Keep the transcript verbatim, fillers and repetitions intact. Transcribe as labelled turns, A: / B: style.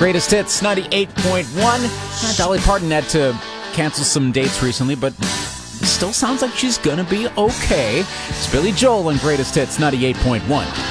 A: Greatest Hits ninety-eight point one. Uh, Dolly Parton had to cancel some dates recently, but still sounds like she's gonna be okay. It's Billy Joel and Greatest Hits ninety-eight point one.